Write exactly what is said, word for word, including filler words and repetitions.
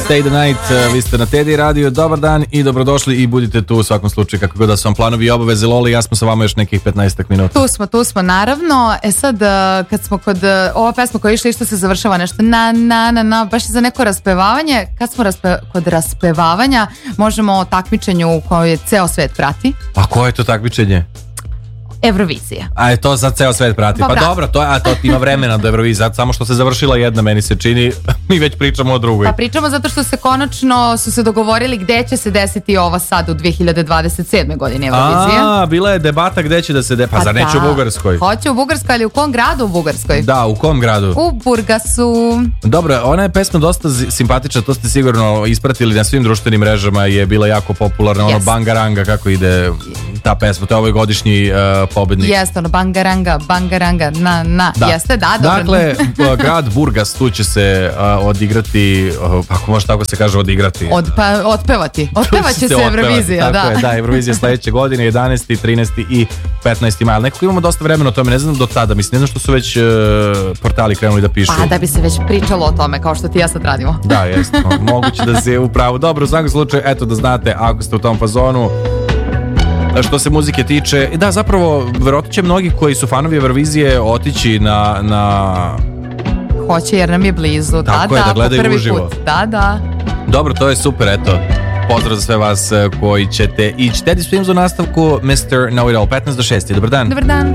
Stay the Night, vi ste na Teddy Radio, dobar dan i dobrodošli i budite tu u svakom slučaju kako god da su vam planovi i obaveze. Loli, ja smo sa vama još nekih petnaestak minuta. Tu smo, tu smo, naravno. E sad, kad smo kod, ova pesma koja je išla, išto se završava nešto na, na, na, na, baš je za neko raspevavanje. Kad smo raspe, kod raspevavanja, možemo o takmičenju koje ceo svet prati. A koje je to takmičenje? Eurovizija. A je to sad ceo svet prati. Pa, pa dobro, to, a to ima vremena do Eurovizije. Samo što se završila jedna, meni se čini, mi već pričamo o drugoj. Pa pričamo zato što se konačno su se dogovorili gde će se desiti ova sad u dve hiljade dvadeset sedme godine Eurovizija. A, bila je debata gde će da se de... Pa, pa zar neće u Bugarskoj? Hoće u Bugarskoj, ali u kom gradu u Bugarskoj? Da, u kom gradu? U Burgasu. Dobro, ona je pesma dosta simpatična, to ste sigurno ispratili na svim društvenim mrežama, je bila jako popularna, ono yes. Bangaranga, kako ide ta pesma, to je ovaj godišnji uh, pobednik. Jeste, ono, bangaranga, bangaranga, na, na, da. Jeste, da, dobro. Dakle, grad Burgas, tu će se uh, odigrati, uh, ako može tako se kaže, odigrati. Od, pa, otpevati, otpevaće se, se Eurovizija, da. Je, da, Eurovizija sledeće godine, jedanaesti, trinaesti i petnaesti maja. Nekako imamo dosta vremena o tome, ne znam do tada, mislim, ne znam što su već uh, portali krenuli da pišu. Pa, da bi se već pričalo o tome, kao što ti ja sad radimo. Da, jeste, moguće da se upravo. Dobro, u svakom slučaju, eto da znate, ako ste u tom fazonu, što se muzike tiče, da, zapravo verovatno će mnogi koji su fanovi Eurovizije otići na, na... Hoće jer nam je blizu. Tako da, je, da, da gledaju prvi uživo. Put. Da, da. Dobro, to je super, eto. Pozdrav za sve vas koji ćete ići. Teddy Swims u nastavku, mister Know It All, petnaest do šest. Dobar dan. Dobar dan.